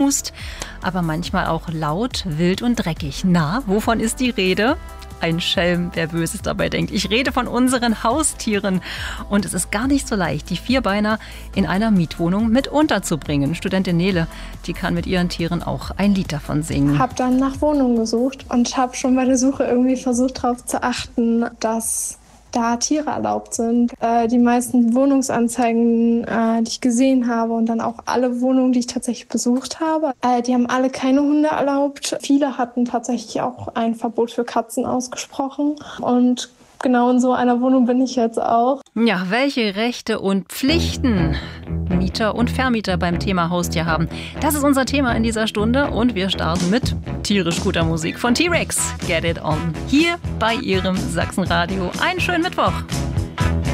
Faust, aber manchmal auch laut, wild und dreckig. Na, wovon ist die Rede? Ein Schelm, wer Böses dabei denkt. Ich rede von unseren Haustieren. Und es ist gar nicht so leicht, die Vierbeiner in einer Mietwohnung mit unterzubringen. Studentin Nele, die kann mit ihren Tieren auch ein Lied davon singen. Ich habe dann nach Wohnungen gesucht und habe schon bei der Suche irgendwie versucht, darauf zu achten, dass da Tiere erlaubt sind. Die meisten Wohnungsanzeigen, die ich gesehen habe und dann auch alle Wohnungen, die ich tatsächlich besucht habe, die haben alle keine Hunde erlaubt. Viele hatten tatsächlich auch ein Verbot für Katzen ausgesprochen und genau in so einer Wohnung bin ich jetzt auch. Ja, welche Rechte und Pflichten Mieter und Vermieter beim Thema Haustier haben. Das ist unser Thema in dieser Stunde und wir starten mit tierisch guter Musik von T-Rex. Get It On. Hier bei Ihrem Sachsenradio. Einen schönen Mittwoch.